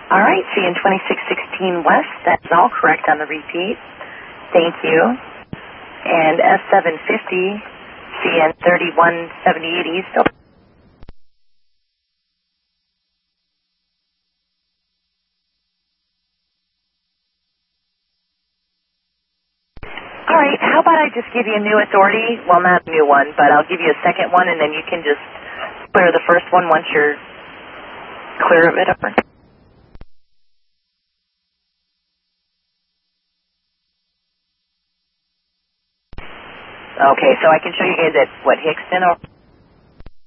All right, CN 2616 West, that's all correct on the repeat. Thank you. And S750, CN 3178 East. All right, how about I just give you a new authority? Well, not a new one, but I'll give you a second one, and then you can just clear the first one once you're clear of it. Over. Okay, so I can show you guys at, what, Hickston? Or